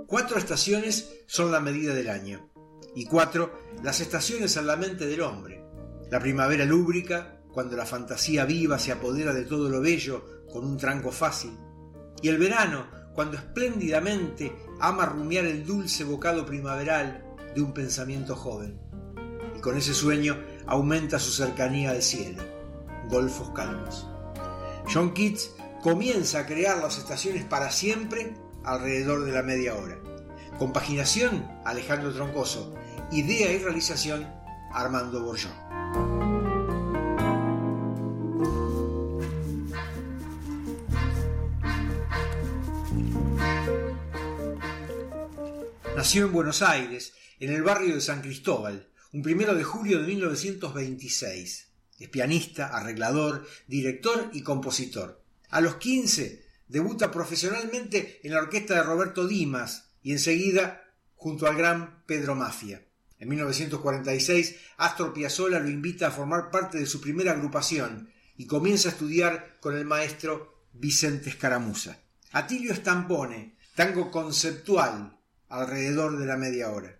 4 estaciones son la medida del año, y 4 las estaciones en la mente del hombre. La primavera lúbrica, cuando la fantasía viva se apodera de todo lo bello con un tranco fácil, y el verano, cuando espléndidamente ama rumiar el dulce bocado primaveral de un pensamiento joven, y con ese sueño aumenta su cercanía al cielo, golfos calmos. John Keats comienza a crear las estaciones para siempre alrededor de la media hora. Compaginación, Alejandro Troncoso. Idea y realización, Armando Borjón. Nació en Buenos Aires, en el barrio de San Cristóbal, un 1 de julio de 1926. Es pianista, arreglador, director y compositor. A los 15 debuta profesionalmente en la orquesta de Roberto Dimas y enseguida junto al gran Pedro Mafia. En 1946, Astor Piazzolla lo invita a formar parte de su primera agrupación y comienza a estudiar con el maestro Vicente Escaramuza. Atilio Stampone, tango conceptual alrededor de la media hora.